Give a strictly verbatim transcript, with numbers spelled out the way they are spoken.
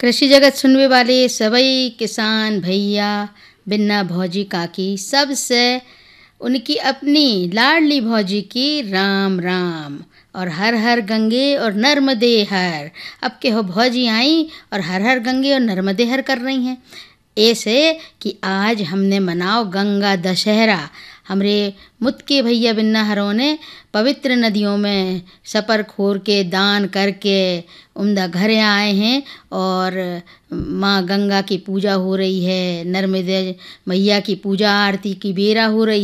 कृषि जगत सुनने वाले सभी किसान भैया बिन्ना भौजी काकी सबसे उनकी अपनी लाडली भौजी की राम राम और हर हर गंगे और नर्मदे हर। अब के हो भौजी आई और हर हर गंगे और नर्मदे हर कर रही हैं। ऐसे कि आज हमने मनाओ गंगा दशहरा। हमरे मुत्के भैया बिन्ना हरों ने पवित्र नदियों में सपर खोर के दान करके उम्दा घर आए हैं और माँ गंगा की पूजा हो रही है, नर्मदे मैया की पूजा आरती की बेरा हो रही